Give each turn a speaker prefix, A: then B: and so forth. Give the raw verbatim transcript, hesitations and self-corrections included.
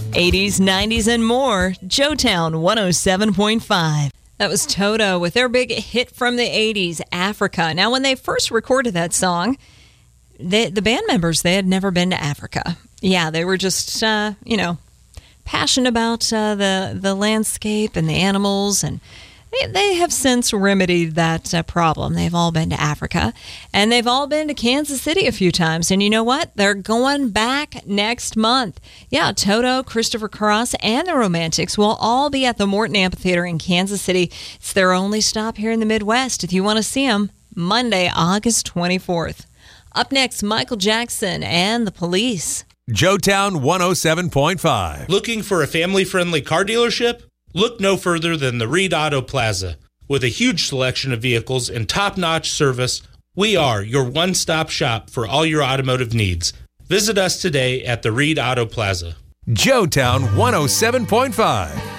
A: eighties, nineties, and more. Joetown one oh seven point five. That was Toto with their big hit from the eighties, Africa. Now, when they first recorded that song, they, the band members, they had never been to Africa. Yeah, they were just, uh, you know, passionate about uh, the, the landscape and the animals, and they, they have since remedied that uh, problem. They've all been to Africa, and they've all been to Kansas City a few times. And you know what? They're going back next month. Yeah, Toto, Christopher Cross, and the Romantics will all be at the Morton Amphitheater in Kansas City. It's their only stop here in the Midwest. If you want to see them, Monday, August twenty-fourth. Up next, Michael Jackson and the Police.
B: Joetown one oh seven point five.
C: Looking for a family-friendly car dealership? Look no further than the Reed Auto Plaza. With a huge selection of vehicles and top-notch service, we are your one-stop shop for all your automotive needs. Visit us today at the Reed Auto Plaza.
B: Joetown one oh seven point five.